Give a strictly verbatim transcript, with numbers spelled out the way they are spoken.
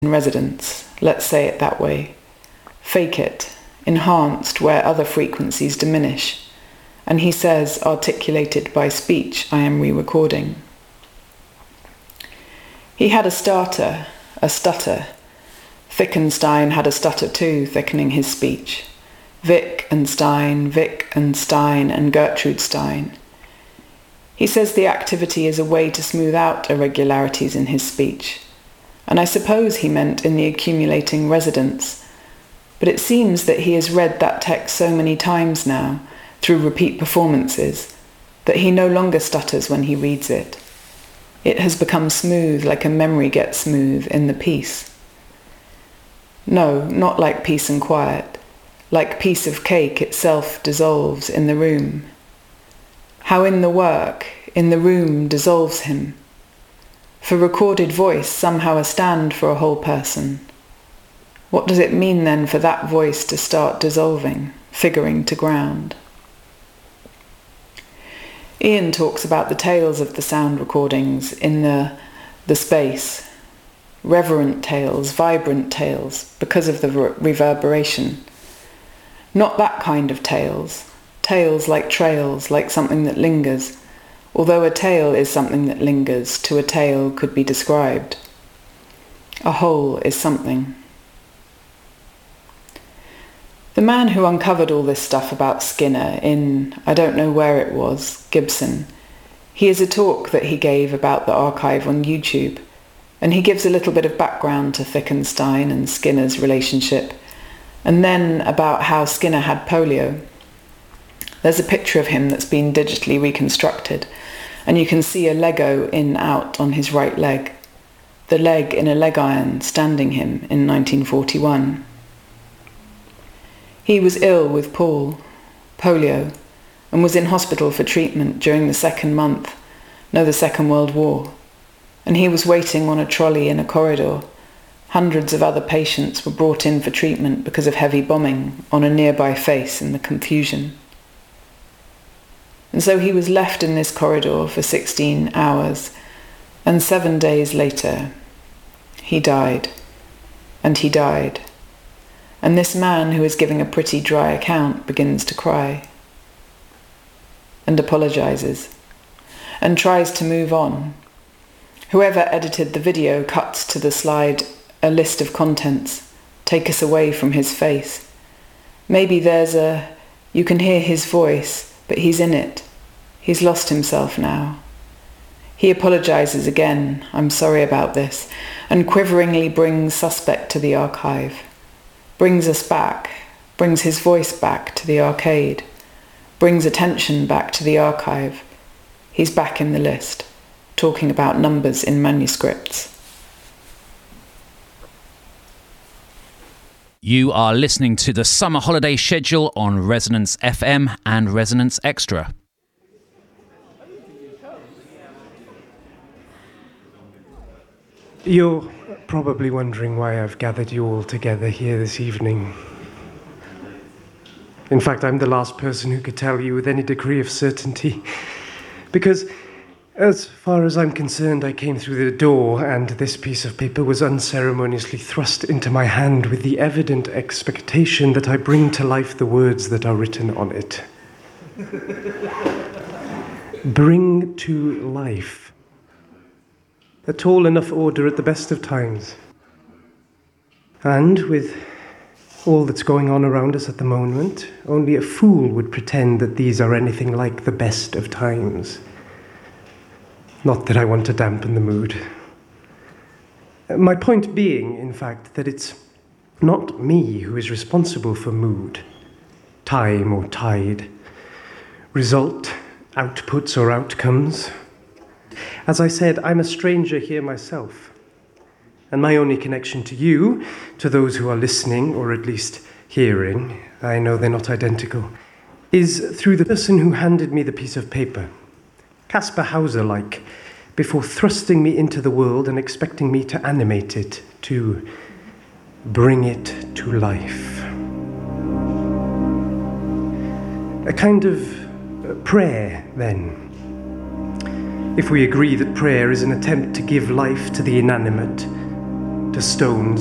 resonance, let's say it that way. Fake it, enhanced where other frequencies diminish. And he says, articulated by speech, I am re-recording. He had a starter, a stutter. Wittgenstein had a stutter too, thickening his speech. Vic and Stein, Vic and Stein and Gertrude Stein. He says the activity is a way to smooth out irregularities in his speech. And I suppose he meant in the accumulating residence. But it seems that he has read that text so many times now, through repeat performances, that he no longer stutters when he reads it. It has become smooth like a memory gets smooth in the piece. No, not like peace and quiet, like piece of cake itself dissolves in the room. How in the work, in the room dissolves him. For recorded voice somehow a stand for a whole person. What does it mean then for that voice to start dissolving, figuring to ground? Ian talks about the tales of the sound recordings in the, the space. Reverent tales, vibrant tales, because of the re- reverberation. Not that kind of tales. Tales like trails, like something that lingers. Although a tale is something that lingers, to a tale could be described. A whole is something. The man who uncovered all this stuff about Skinner in, I don't know where it was, Gibson, he has a talk that he gave about the archive on YouTube, and he gives a little bit of background to Wittgenstein and Skinner's relationship, and then about how Skinner had polio. There's a picture of him that's been digitally reconstructed, and you can see a Lego in-out on his right leg, the leg in a leg iron standing him in nineteen forty-one. He was ill with Paul, polio, and was in hospital for treatment during the second month, no, the Second World War, and he was waiting on a trolley in a corridor. Hundreds of other patients were brought in for treatment because of heavy bombing on a nearby face in the confusion. And so he was left in this corridor for sixteen hours, and seven days later, he died, and he died. And this man who is giving a pretty dry account begins to cry and apologizes and tries to move on. Whoever edited the video cuts to the slide a list of contents, take us away from his face. Maybe there's a, you can hear his voice, but he's in it. He's lost himself now. He apologizes again, I'm sorry about this, and quiveringly brings suspect to the archive. Brings us back, brings his voice back to the arcade, brings attention back to the archive. He's back in the list, talking about numbers in manuscripts. You are listening to the summer holiday schedule on Resonance F M and Resonance Extra. You're probably wondering why I've gathered you all together here this evening. In fact, I'm the last person who could tell you with any degree of certainty. Because, as far as I'm concerned, I came through the door and this piece of paper was unceremoniously thrust into my hand with the evident expectation that I bring to life the words that are written on it. Bring to life. A tall enough order at the best of times. And with all that's going on around us at the moment, only a fool would pretend that these are anything like the best of times. Not that I want to dampen the mood. My point being, in fact, that it's not me who is responsible for mood, time or tide, result, outputs or outcomes. As I said, I'm a stranger here myself, and my only connection to you, to those who are listening, or at least hearing, I know they're not identical, is through the person who handed me the piece of paper, Caspar Hauser-like, before thrusting me into the world and expecting me to animate it, to bring it to life. A kind of prayer, then. If we agree that prayer is an attempt to give life to the inanimate, to for stones.